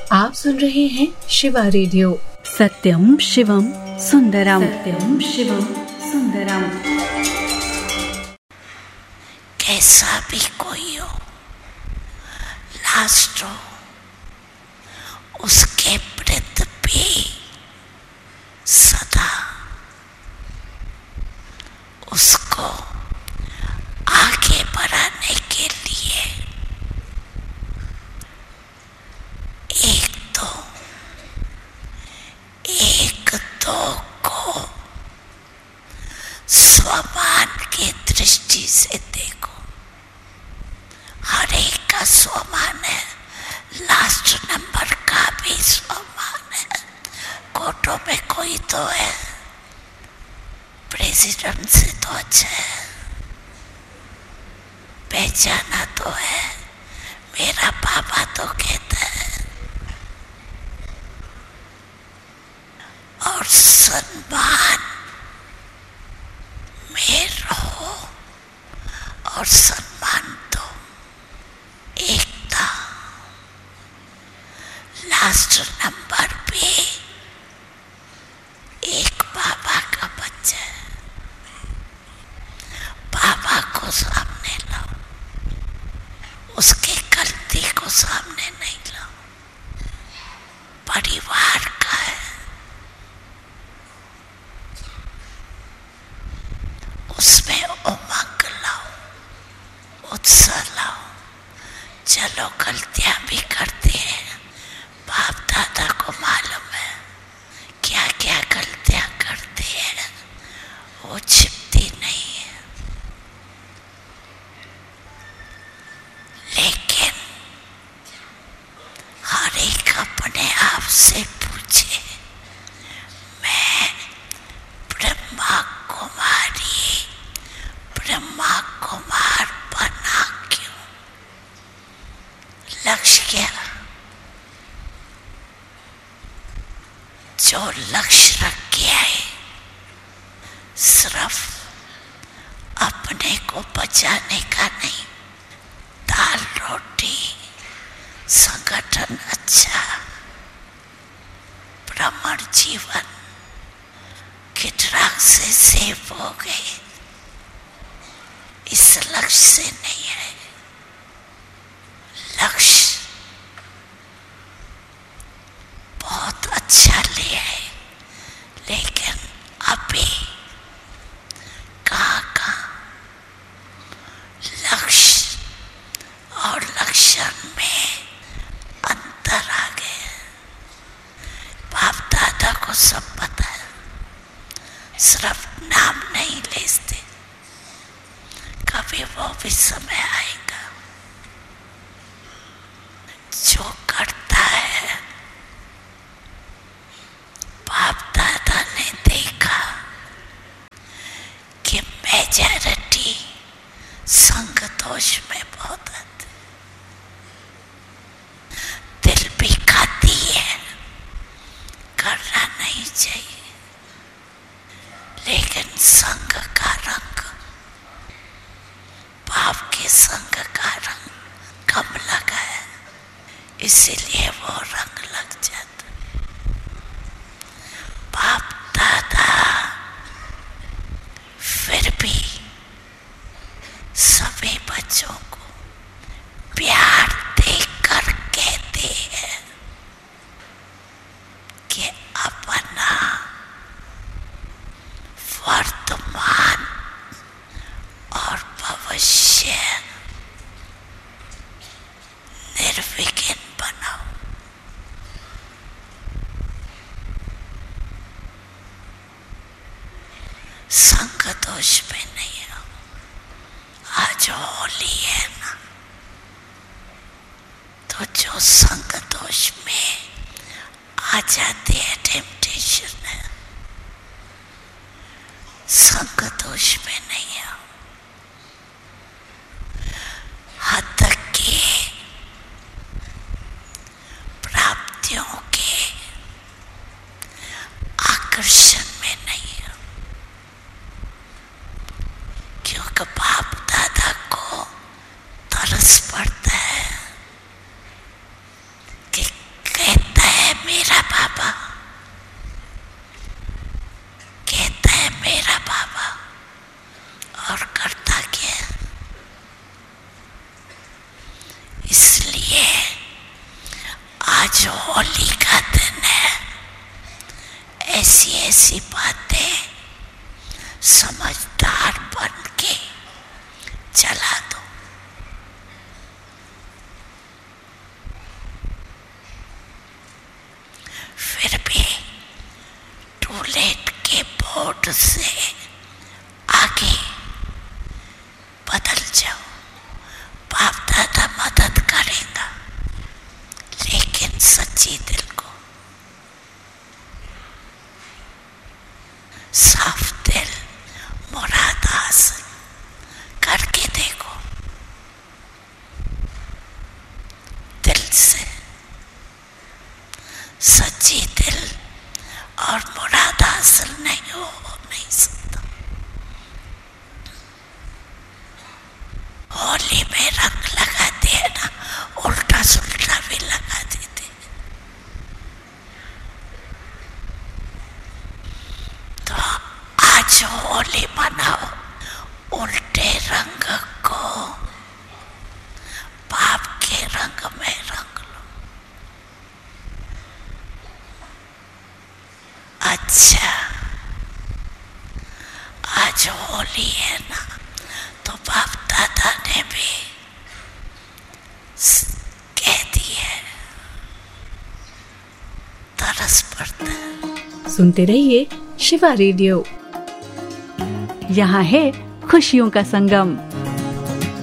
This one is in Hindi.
आप सुन रहे हैं शिवा रेडियो। सत्यम शिवम सुंदरम, सत्यम शिवम सुंदरम। कैसा भी कोई हो, लास्ट हो, उसके वृत्त भी सदा उसको आगे बढ़ाने के लिए एक दो को स्वमान की दृष्टि से देखो। हर एक का स्वमान है, लास्ट नंबर का भी स्वमान है। कोर्टों में कोई तो है, प्रेसिडेंट से तो अच्छा है, पहचाना तो है, मेरा पापा तो कहता है। और सम्मान में रहो और सम्मान दो। एकता, लास्ट नंबर पे एक पापा का बच्चा है। पापा को सामने लाओ, उसके गलती को सामने नहीं लाओ। परिवार का है, उसमें उमंग लाओ, उत्साह लाओ। चलो गलतियां भी करते हैं, बाप दादा को मालूम है क्या क्या गलतियां करते हैं, वो छिपती नहीं है। लेकिन हर एक अपने आप से पूछे, मैं ब्रह्मा कुमार बना क्यों? लक्ष्य क्या? जो लक्ष्य रख के आए, सिर्फ अपने को बचाने का नहीं, दाल रोटी, संगठन अच्छा, भ्रमण जीवन की ड्रग से सेव हो गए, इस लक्ष्य से नहीं है। लक्ष्य बहुत अच्छा लिया है, लेकिन अभी कहाँ लक्ष्य और लक्षण में अंतर आ गया। बाप दादा को सब पता है, सिर्फ नाम नहीं लेते। कभी वो भी समय आएगा, जो करता है बाप दादा ने देखा कि मेजॉरिटी संग दोष में बहुत आती, दिल भी खाती है, करना नहीं चाहिए, लेकिन संग का रंग, बाप के संग का रंग कम लगा है, इसीलिए वो रंग लग जाता। बाप दादा फिर भी सभी बच्चों को प्यार देकर कहते हैं कि अपना वर्तमान और भविष्य निर्विघ्न बनाओ। संग दोष में नहीं हो। आज होली है ना, तो जो संग दोष में आ जाते हैं, टेम्पटेशन है, संग दोष में नहीं हो। हद के प्राप्तियों के आकर्षण में नहीं हो, क्योंकि बाप दादा को तरस पड़ता है कि कहते मेरा बाबा, कहता है मेरा बाबा, और करता क्या। इसलिए आज होली का दिन है, ऐसी ऐसी बातें समझदार बन के चला दो। फिर भी टूलेट के बोर्ड से आगे बदल जाओ, बाप दादा मदद करेगा, लेकिन सच्ची दिल को, साफ दिल, मुराद हासिल करके देखो, दिल से। सच्ची दिल और मुराद हासिल नहीं हो नहीं सकता। होली में रंग लगाते हैं ना, उल्टा सुल्टा भी लगा देते। तो आज होली मनाओ, उल्टे रंग को बाप के रंग में रंग लो। अच्छा, आज होली है ना, तो बाप दादा ने भी कह दिया, तरस पड़ता है। सुनते रहिए शिवा रेडियो। यहाँ है खुशियों का संगम।